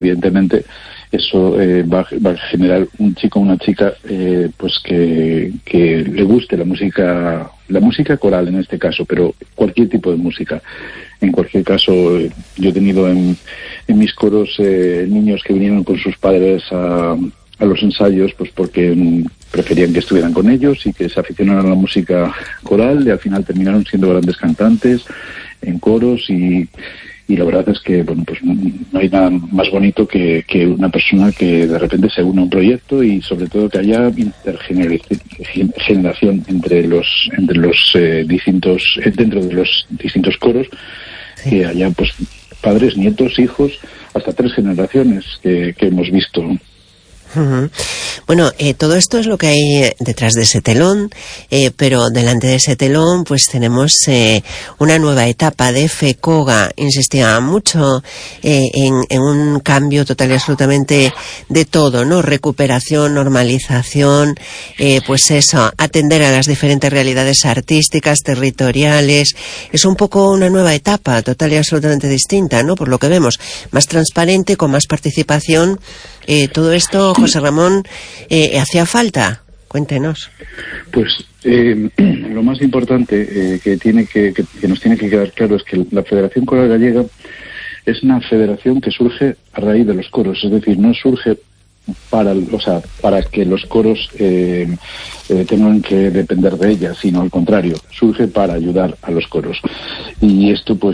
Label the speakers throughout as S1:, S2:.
S1: evidentemente eso va a generar un chico o una chica pues que le guste la música coral en este caso, pero cualquier tipo de música. En cualquier caso, yo he tenido en mis coros niños que vinieron con sus padres a los ensayos, pues porque preferían que estuvieran con ellos y que se aficionaran a la música coral, y al final terminaron siendo grandes cantantes en coros, y la verdad es que, bueno, pues no hay nada más bonito que una persona que de repente se une a un proyecto, y sobre todo que haya intergeneración dentro de los distintos coros, sí. Que haya pues padres, nietos, hijos, hasta 3 generaciones que hemos visto.
S2: Uh-huh. Bueno, todo esto es lo que hay detrás de ese telón, pero delante de ese telón pues tenemos una nueva etapa de FECOGA. Insistía mucho en un cambio total y absolutamente de todo, ¿no? Recuperación, normalización, pues eso, atender a las diferentes realidades artísticas, territoriales. Es un poco una nueva etapa total y absolutamente distinta, ¿no? Por lo que vemos, más transparente, con más participación. Todo esto, José Ramón, ¿hacía falta? Cuéntenos.
S1: Pues lo más importante que nos tiene que quedar claro es que la Federación Coral Gallega es una federación que surge a raíz de los coros, es decir, no surge para que los coros tengan que depender de ella, sino al contrario, surge para ayudar a los coros. Y esto pues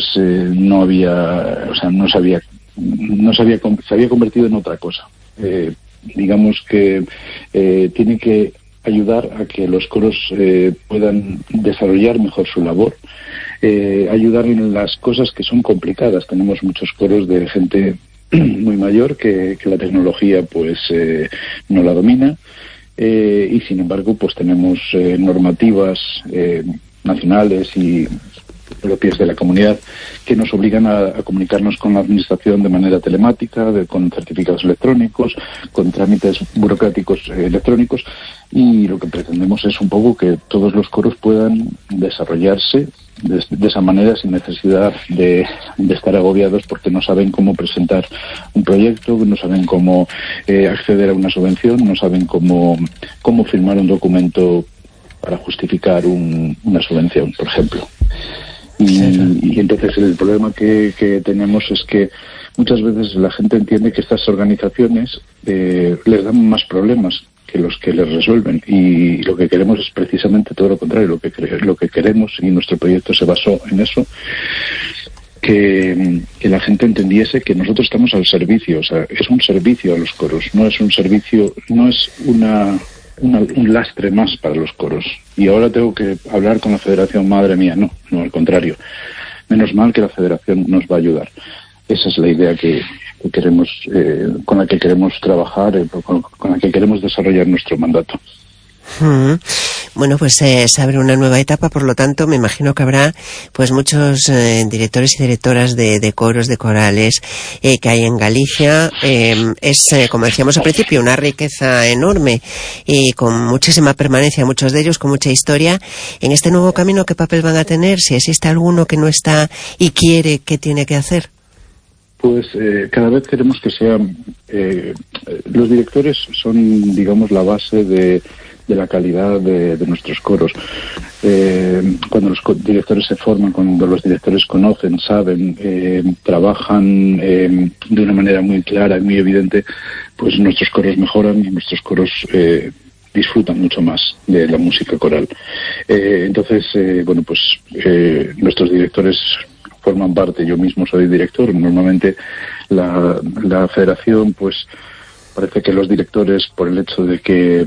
S1: se había convertido en otra cosa. Digamos que tiene que ayudar a que los coros puedan desarrollar mejor su labor, ayudar en las cosas que son complicadas. Tenemos muchos coros de gente muy mayor que la tecnología pues no la domina, y sin embargo pues tenemos normativas nacionales y propias de la comunidad que nos obligan a comunicarnos con la administración de manera telemática, con certificados electrónicos, con trámites burocráticos electrónicos, y lo que pretendemos es un poco que todos los coros puedan desarrollarse de esa manera, sin necesidad de estar agobiados porque no saben cómo presentar un proyecto, no saben cómo acceder a una subvención, no saben cómo firmar un documento para justificar una subvención, por ejemplo. Y entonces el problema que tenemos es que muchas veces la gente entiende que estas organizaciones les dan más problemas que los que les resuelven, y lo que queremos es precisamente todo lo contrario. Lo que queremos, y nuestro proyecto se basó en eso, que la gente entendiese que nosotros estamos al servicio, o sea, es un servicio a los coros, no es un servicio, no es un lastre más para los coros. Y ahora tengo que hablar con la Federación, madre mía, no, al contrario. Menos mal que la Federación nos va a ayudar. Esa es la idea que queremos, con la que queremos trabajar, con la que queremos desarrollar nuestro mandato.
S2: Bueno, pues se abre una nueva etapa, por lo tanto me imagino que habrá pues muchos directores y directoras de coros, de corales que hay en Galicia. Es, como decíamos al principio, una riqueza enorme y con muchísima permanencia, muchos de ellos con mucha historia. En este nuevo camino, ¿qué papel van a tener? Si existe alguno que no está y quiere, ¿qué tiene que hacer?
S1: Pues cada vez queremos que sean... los directores son, digamos, la base de la calidad de nuestros coros. Cuando los directores se forman, cuando los directores conocen, saben, trabajan de una manera muy clara y muy evidente, pues nuestros coros mejoran y nuestros coros disfrutan mucho más de la música coral. Entonces, bueno, pues nuestros directores forman parte. Yo mismo soy director. Normalmente la federación, pues parece que los directores, por el hecho de que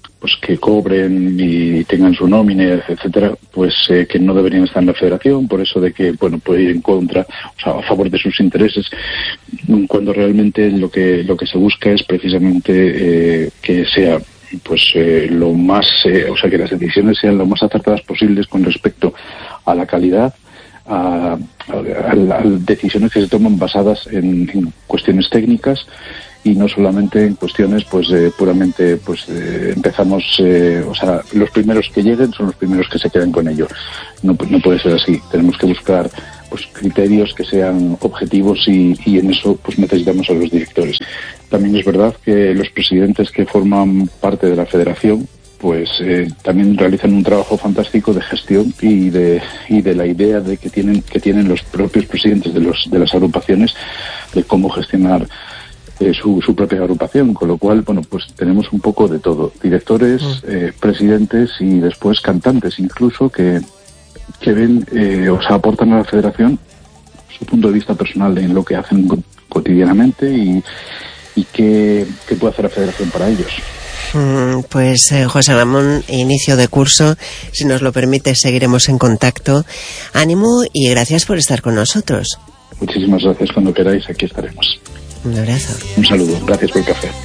S1: cobren y tengan su nómina, etcétera, pues que no deberían estar en la federación, por eso de que, bueno, puede ir en contra, o sea, a favor de sus intereses, cuando realmente lo que se busca es precisamente que sea pues lo más, o sea, que las decisiones sean lo más acertadas posibles con respecto a la calidad, a decisiones que se toman basadas en cuestiones técnicas, y no solamente en cuestiones pues puramente pues empezamos, o sea, los primeros que lleguen son los primeros que se queden con ello. No puede ser así. Tenemos que buscar pues criterios que sean objetivos y en eso pues necesitamos a los directores. También es verdad que los presidentes que forman parte de la federación pues también realizan un trabajo fantástico de gestión y de la idea de que tienen los propios presidentes de las agrupaciones de cómo gestionar su propia agrupación, con lo cual, bueno, pues tenemos un poco de todo, directores, presidentes y después cantantes incluso que ven, aportan a la federación su punto de vista personal en lo que hacen cotidianamente y qué puede hacer la federación para ellos.
S2: Pues José Ramón, inicio de curso, si nos lo permite seguiremos en contacto. Ánimo y gracias por estar con nosotros.
S1: Muchísimas gracias, cuando queráis aquí estaremos.
S2: Un abrazo.
S1: Un saludo, gracias por el café.